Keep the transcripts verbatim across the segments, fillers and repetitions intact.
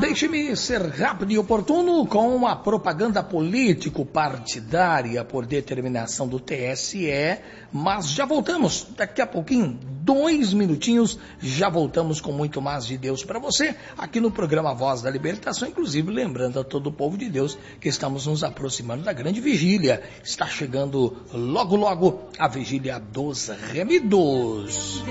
Deixe-me ser rápido e oportuno com a propaganda político-partidária por determinação do T S E, mas já voltamos, daqui a pouquinho, dois minutinhos, já voltamos com muito mais de Deus para você, aqui no programa Voz da Libertação, inclusive lembrando a todo o povo de Deus que estamos nos aproximando da grande vigília, está chegando logo logo a vigília dos remidos.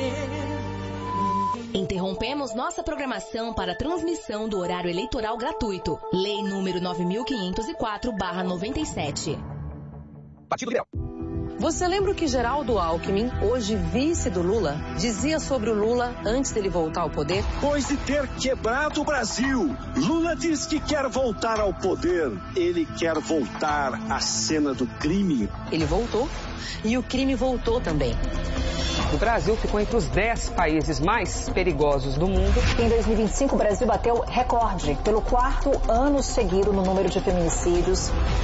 Interrompemos nossa programação para a transmissão do horário eleitoral gratuito. Lei número nove mil quinhentos e quatro barra noventa e sete. Partido Liberal. Você lembra o que Geraldo Alckmin, hoje vice do Lula, dizia sobre o Lula antes dele voltar ao poder? Depois de ter quebrado o Brasil, Lula diz que quer voltar ao poder. Ele quer voltar à cena do crime. Ele voltou e o crime voltou também. O Brasil ficou entre os dez países mais perigosos do mundo. Em dois mil e vinte e cinco, o Brasil bateu recorde pelo quarto ano seguido no número de feminicídios.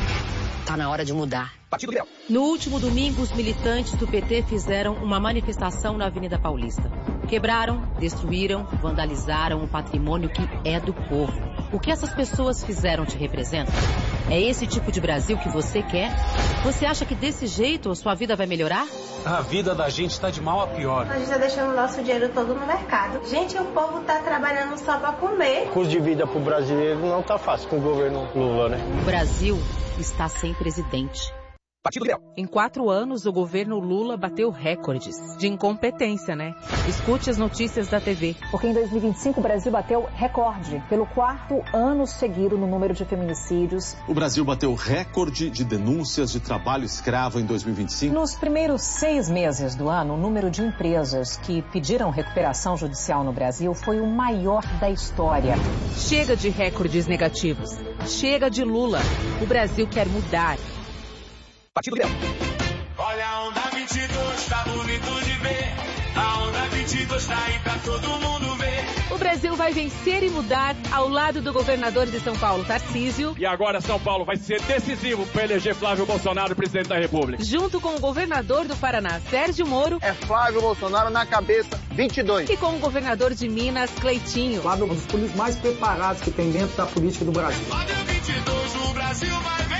Tá na hora de mudar. Partido Liberal. No último domingo, os militantes do P T fizeram uma manifestação na Avenida Paulista. Quebraram, destruíram, vandalizaram o patrimônio que é do povo. O que essas pessoas fizeram te representa? É esse tipo de Brasil que você quer? Você acha que desse jeito a sua vida vai melhorar? A vida da gente está de mal a pior. A gente está deixando o nosso dinheiro todo no mercado. Gente, o povo está trabalhando só para comer. O custo de vida para o brasileiro não está fácil com o governo Lula, né? O Brasil está sem presidente. Partido Liberal. Em quatro anos, o governo Lula bateu recordes de incompetência, né? Escute as notícias da T V. Porque em dois mil e vinte e cinco, o Brasil bateu recorde pelo quarto ano seguido no número de feminicídios. O Brasil bateu recorde de denúncias de trabalho escravo em dois mil e vinte e cinco. Nos primeiros seis meses do ano, o número de empresas que pediram recuperação judicial no Brasil foi o maior da história. Chega de recordes negativos. Chega de Lula. O Brasil quer mudar. Partido Liberal. Olha a onda vinte e dois, tá bonito de ver. A onda vinte e dois tá aí pra todo mundo ver. O Brasil vai vencer e mudar ao lado do governador de São Paulo, Tarcísio. E agora São Paulo vai ser decisivo para eleger Flávio Bolsonaro presidente da República. Junto com o governador do Paraná, Sérgio Moro. É Flávio Bolsonaro na cabeça, vinte e dois. E com o governador de Minas, Cleitinho. Flávio é um dos políticos mais preparados que tem dentro da política do Brasil. Flávio vinte e dois, o Brasil vai vencer.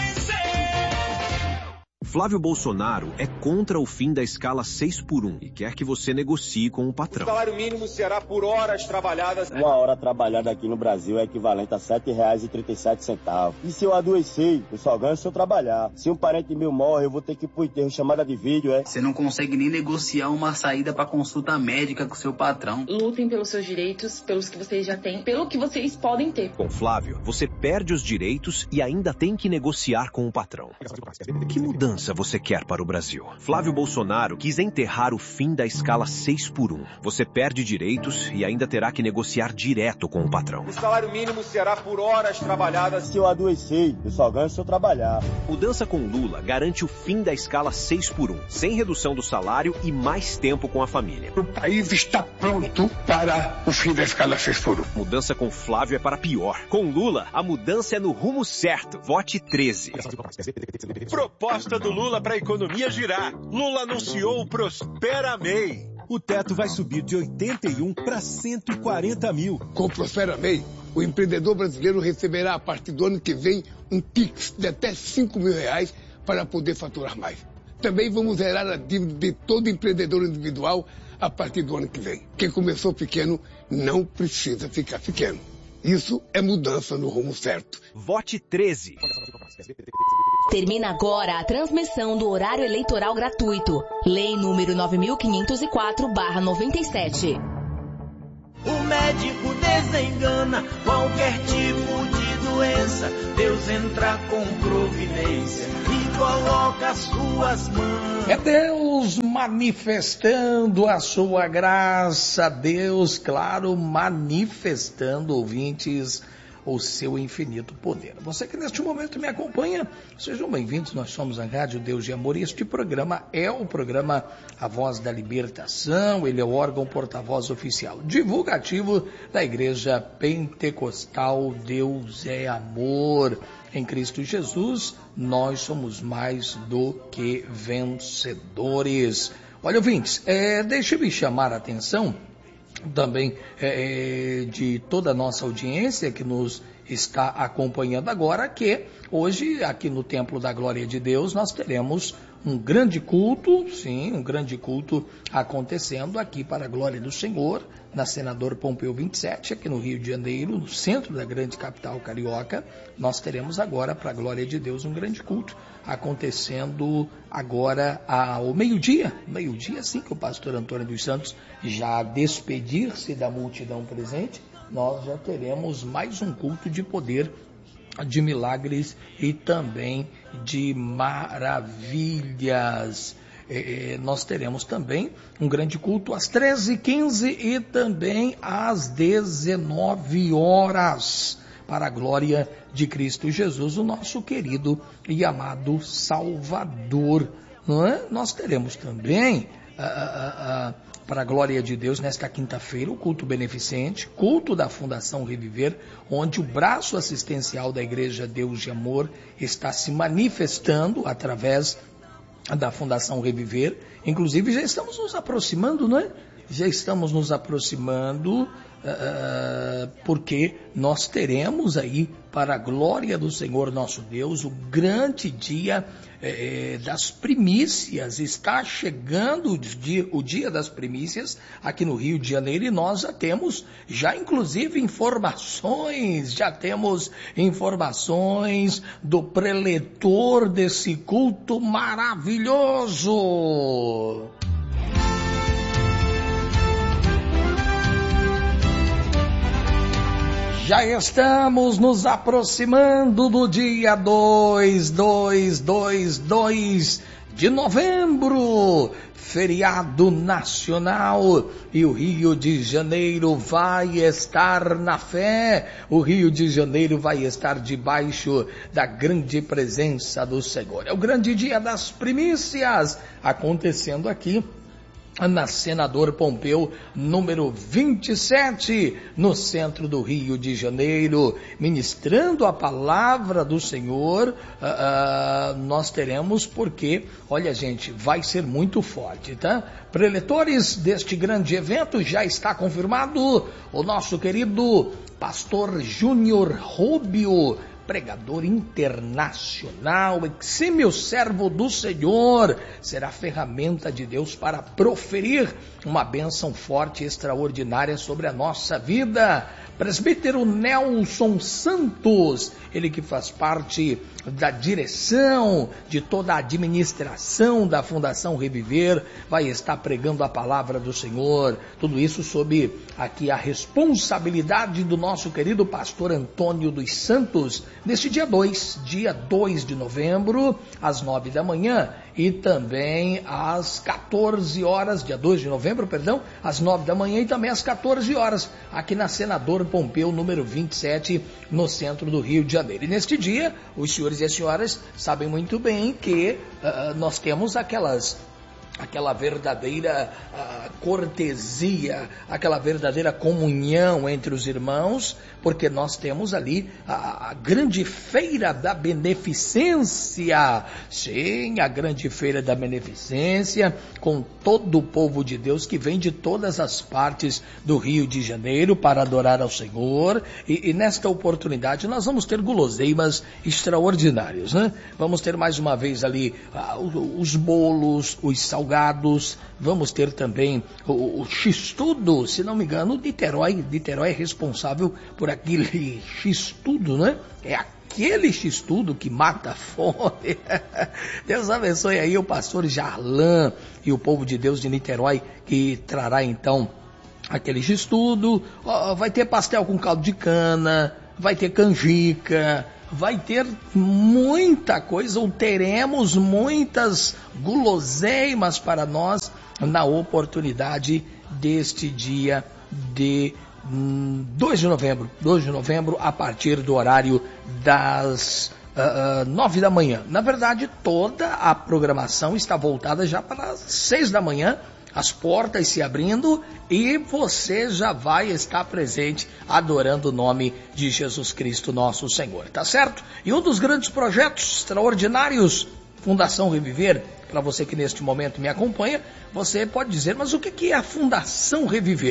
Flávio Bolsonaro é contra o fim da escala seis por um e quer que você negocie com o patrão. O salário mínimo será por horas trabalhadas. Uma hora trabalhada aqui no Brasil é equivalente a sete reais e trinta e sete centavos. E se eu adoecer, eu só ganho se eu trabalhar. Se um parente meu morre, eu vou ter que ir pro enterro, chamada de vídeo, é? Você não consegue nem negociar uma saída para consulta médica com seu patrão. Lutem pelos seus direitos, pelos que vocês já têm, pelo que vocês podem ter. Com Flávio, você perde os direitos e ainda tem que negociar com o patrão. Que mudança você quer para o Brasil? Flávio Bolsonaro quis enterrar o fim da escala seis por um. Você perde direitos e ainda terá que negociar direto com o patrão. O salário mínimo será por horas trabalhadas. Se eu adoecer, eu só ganho se eu trabalhar. Mudança com Lula garante o fim da escala seis por um, sem redução do salário e mais tempo com a família. O país está pronto para o fim da escala seis por um. Mudança com Flávio é para pior. Com Lula, a mudança é no rumo certo. Vote treze. Proposta do Lula para a economia girar. Lula anunciou o Prospera M E I. O teto vai subir de oitenta e um para cento e quarenta mil. Com o Prospera M E I, o empreendedor brasileiro receberá a partir do ano que vem um Pix de até cinco mil reais para poder faturar mais. Também vamos zerar a dívida de todo empreendedor individual a partir do ano que vem. Quem começou pequeno não precisa ficar pequeno. Isso é mudança no rumo certo. Vote treze. Termina agora a transmissão do horário eleitoral gratuito. Lei número nove mil quinhentos e quatro barra noventa e sete. O médico desengana qualquer tipo de doença. Deus entra com providência e coloca as suas mãos. É Deus manifestando a sua graça. Deus, claro, manifestando, ouvintes, o seu infinito poder. Você que neste momento me acompanha, sejam bem-vindos. Nós somos a Rádio Deus de Amor e este programa é o programa A Voz da Libertação. Ele é o órgão porta-voz oficial divulgativo da Igreja Pentecostal Deus é Amor. Em Cristo Jesus, nós somos mais do que vencedores. Olha, ouvintes, é, deixe-me chamar a atenção também é, de toda a nossa audiência que nos está acompanhando agora, que hoje aqui no Templo da Glória de Deus nós teremos um grande culto, sim, um grande culto acontecendo aqui para a glória do Senhor, na Senador Pompeu vinte e sete, aqui no Rio de Janeiro, no centro da grande capital carioca. Nós teremos agora, para a glória de Deus, um grande culto acontecendo agora ao meio-dia, meio-dia, assim que o pastor Antônio dos Santos já despedir-se da multidão presente, nós já teremos mais um culto de poder, de milagres e também de maravilhas. É, nós teremos também um grande culto às treze e quinze e também às dezenove horas, para a glória de Cristo Jesus, o nosso querido e amado Salvador. Não é? Nós teremos também, ah, ah, ah, para a glória de Deus, nesta quinta-feira, o culto beneficente, culto da Fundação Reviver, onde o braço assistencial da Igreja Deus de Amor está se manifestando através da Fundação Reviver. Inclusive já estamos nos aproximando, não é? Já estamos nos aproximando, uh, porque nós teremos aí, para a glória do Senhor nosso Deus, o grande dia eh, das primícias. Está chegando o dia, o dia das primícias aqui no Rio de Janeiro, e nós já temos, já inclusive informações, já temos informações do preletor desse culto maravilhoso. Já estamos nos aproximando do dia dois, dois, dois, dois de novembro, feriado nacional, e o Rio de Janeiro vai estar na fé, o Rio de Janeiro vai estar debaixo da grande presença do Senhor. É o grande dia das primícias, acontecendo aqui na Senador Pompeu, número vinte e sete, no centro do Rio de Janeiro, ministrando a palavra do Senhor. Uh, uh, nós teremos, porque, olha gente, vai ser muito forte, tá? Preletores deste grande evento, já está confirmado o nosso querido pastor Júnior Rubio, pregador internacional, exímio servo do Senhor, será ferramenta de Deus para proferir uma bênção forte e extraordinária sobre a nossa vida. Presbítero Nelson Santos, ele que faz parte da direção de toda a administração da Fundação Reviver, vai estar pregando a palavra do Senhor, tudo isso sob aqui a responsabilidade do nosso querido pastor Antônio dos Santos, neste dia dois, dia dois de novembro, às nove da manhã, e também às quatorze horas, dia dois de novembro, perdão, às nove da manhã e também às quatorze horas, aqui na Senador Pompeu, número vinte e sete, no centro do Rio de Janeiro. E neste dia, os senhores e as senhoras sabem muito bem que uh, nós temos aquelas... aquela verdadeira uh, cortesia, aquela verdadeira comunhão entre os irmãos, porque nós temos ali a, a grande feira da beneficência, sim, a grande feira da beneficência, com todo o povo de Deus que vem de todas as partes do Rio de Janeiro para adorar ao Senhor, e, e nesta oportunidade nós vamos ter guloseimas extraordinários, né? Vamos ter mais uma vez ali uh, os bolos, os salgados, vamos ter também o, o x-tudo, se não me engano, Niterói, Niterói é responsável por aquele x-tudo, né? É aquele x-tudo que mata a fome. Deus abençoe aí o pastor Jarlan e o povo de Deus de Niterói, que trará então aquele x-tudo. Vai ter pastel com caldo de cana, vai ter canjica, vai ter muita coisa, ou teremos muitas guloseimas para nós na oportunidade deste dia de hum, dois de novembro, dois de novembro, a partir do horário das uh, nove da manhã. Na verdade, toda a programação está voltada já para as seis da manhã, as portas se abrindo, e você já vai estar presente adorando o nome de Jesus Cristo, nosso Senhor, tá certo? E um dos grandes projetos extraordinários, Fundação Reviver, para você que neste momento me acompanha, você pode dizer, mas o que é a Fundação Reviver?